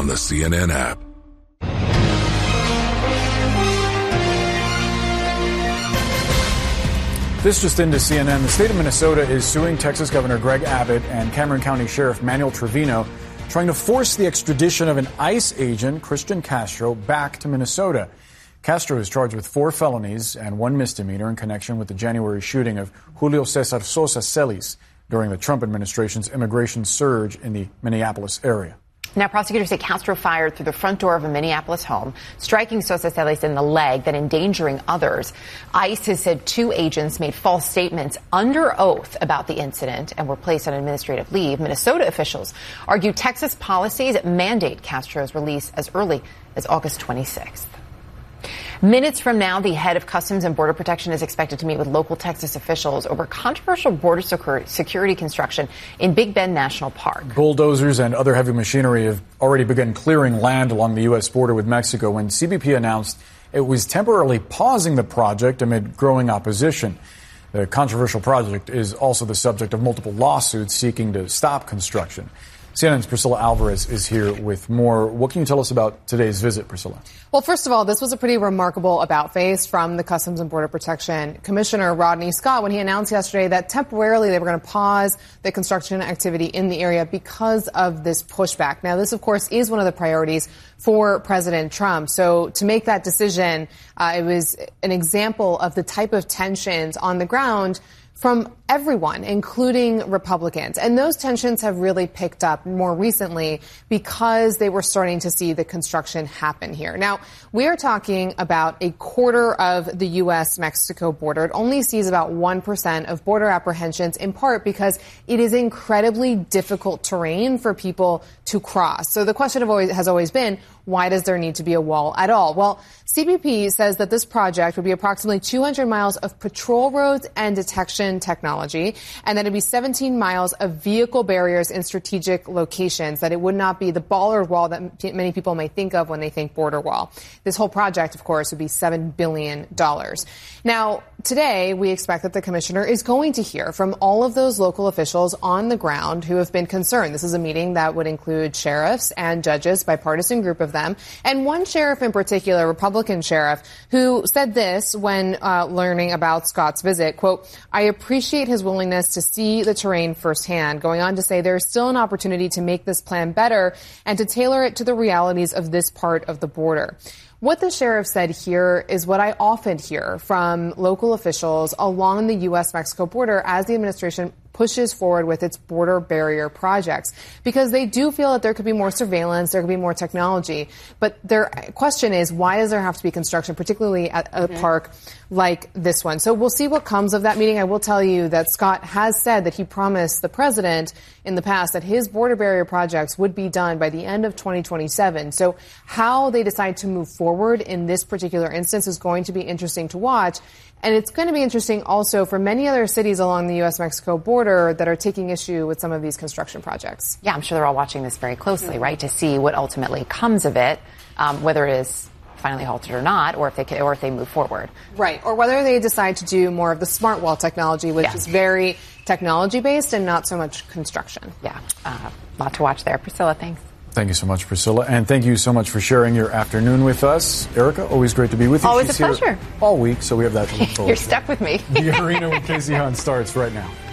on the CNN app. This just into CNN. The state of Minnesota is suing Texas Governor Greg Abbott and Cameron County Sheriff Manuel Trevino, trying to force the extradition of an ICE agent, Christian Castro, back to Minnesota. Castro is charged with 4 felonies and 1 misdemeanor in connection with the January shooting of Julio Cesar Sosa Celis during the Trump administration's immigration surge in the Minneapolis area. Now, prosecutors say Castro fired through the front door of a Minneapolis home, striking Sosa Celis in the leg, then endangering others. ICE has said 2 agents made false statements under oath about the incident and were placed on administrative leave. Minnesota officials argue Texas policies mandate Castro's release as early as August 26th. Minutes from now, the head of Customs and Border Protection is expected to meet with local Texas officials over controversial border security construction in Big Bend National Park. Bulldozers and other heavy machinery have already begun clearing land along the U.S. border with Mexico when CBP announced it was temporarily pausing the project amid growing opposition. The controversial project is also the subject of multiple lawsuits seeking to stop construction. CNN's Priscilla Alvarez is here with more. What can you tell us about today's visit, Priscilla? Well, first of all, this was a pretty remarkable about-face from the Customs and Border Protection Commissioner Rodney Scott when he announced yesterday that temporarily they were going to pause the construction activity in the area because of this pushback. Now, this, of course, is one of the priorities for President Trump. So to make that decision, it was an example of the type of tensions on the ground from everyone, including Republicans. And those tensions have really picked up more recently because they were starting to see the construction happen here. Now, we are talking about a quarter of the U.S.-Mexico border. It only sees about 1% of border apprehensions, in part because it is incredibly difficult terrain for people to cross. So the question has always been, why does there need to be a wall at all? Well, CBP says that this project would be approximately 200 miles of patrol roads and detection technology, and that it'd be 17 miles of vehicle barriers in strategic locations, that it would not be the bollard wall that many people may think of when they think border wall. This whole project, of course, would be $7 billion. Now, today, we expect that the commissioner is going to hear from all of those local officials on the ground who have been concerned. This is a meeting that would include sheriffs and judges, bipartisan group of them, and one sheriff in particular, Republican sheriff, who said this when learning about Scott's visit, quote, "I appreciate his willingness to see the terrain firsthand," going on to say there is still an opportunity to make this plan better and to tailor it to the realities of this part of the border. What the sheriff said here is what I often hear from local officials along the U.S.-Mexico border as the administration pushes forward with its border barrier projects, because they do feel that there could be more surveillance, there could be more technology. But their question is, why does there have to be construction, particularly at a park like this one? So we'll see what comes of that meeting. I will tell you that Scott has said that he promised the president in the past that his border barrier projects would be done by the end of 2027. So how they decide to move forward in this particular instance is going to be interesting to watch. And it's going to be interesting also for many other cities along the U.S.-Mexico border that are taking issue with some of these construction projects. Yeah, I'm sure they're all watching this very closely, right, to see what ultimately comes of it, whether it is finally halted or not, or if they move forward. Right, or whether they decide to do more of the smart wall technology, which is very technology-based and not so much construction. Yeah, a lot to watch there. Priscilla, thanks. Thank you so much, Priscilla. And thank you so much for sharing your afternoon with us. Erica, always great to be with you. Always a pleasure. All week, so we have that to look forward to. You're stuck with me. The Arena with Casey Hunt starts right now.